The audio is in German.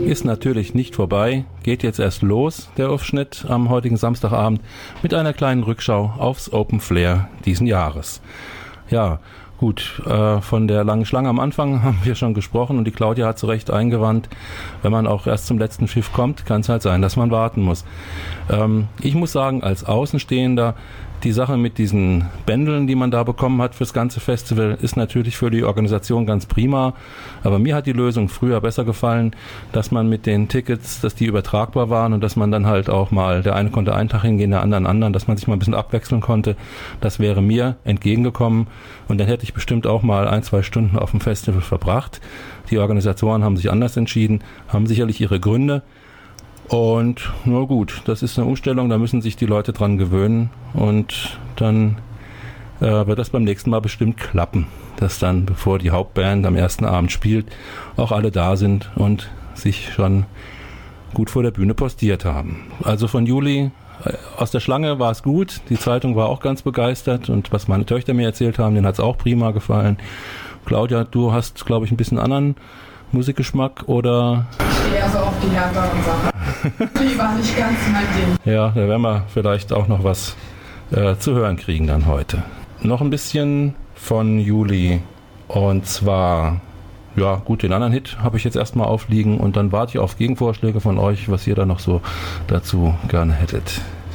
ist natürlich nicht vorbei, geht jetzt erst los, der Aufschnitt am heutigen Samstagabend, mit einer kleinen Rückschau aufs Open Flair diesen Jahres. Ja, gut, von der langen Schlange am Anfang haben wir schon gesprochen und die Claudia hat zu Recht eingewandt, wenn man auch erst zum letzten Schiff kommt, kann es halt sein, dass man warten muss. Ich muss sagen, als Außenstehender, die Sache mit diesen Bändeln, die man da bekommen hat fürs ganze Festival, ist natürlich für die Organisation ganz prima. Aber mir hat die Lösung früher besser gefallen, dass man mit den Tickets, dass die übertragbar waren und dass man dann halt auch mal, der eine konnte einen Tag hingehen, der andere einen anderen, dass man sich mal ein bisschen abwechseln konnte. Das wäre mir entgegengekommen und dann hätte ich bestimmt auch mal 1-2 Stunden auf dem Festival verbracht. Die Organisatoren haben sich anders entschieden, haben sicherlich ihre Gründe. Und na gut, das ist eine Umstellung, da müssen sich die Leute dran gewöhnen und dann wird das beim nächsten Mal bestimmt klappen, dass dann, bevor die Hauptband am ersten Abend spielt, auch alle da sind und sich schon gut vor der Bühne postiert haben. Also von Juli aus der Schlange war es gut, die Zeitung war auch ganz begeistert und was meine Töchter mir erzählt haben, denen hat es auch prima gefallen. Claudia, du hast, glaube ich, ein bisschen anderen Musikgeschmack oder? Ich stehe eher so auf die härteren Sachen. Die war nicht ganz mein Ding. Ja, da werden wir vielleicht auch noch was zu hören kriegen dann heute. Noch ein bisschen von Juli und zwar, ja gut, den anderen Hit habe ich jetzt erstmal aufliegen und dann warte ich auf Gegenvorschläge von euch, was ihr da noch so dazu gerne hättet.